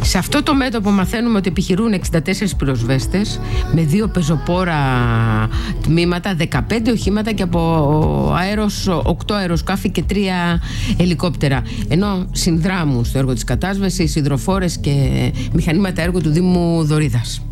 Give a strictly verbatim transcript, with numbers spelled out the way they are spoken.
Σε αυτό το μέτωπο μαθαίνουμε ότι επιχειρούν εξήντα τέσσερις πυροσβέστες με δύο πεζοπόρα τμήματα, δεκαπέντε οχήματα και από αέρος, οκτώ αεροσκάφη και τρία ελικόπτερα. Ενώ συνδράμουν στο έργο της κατάσβεσης υδροφόρες και μηχανήματα έργου του Δήμου Δωρίδας.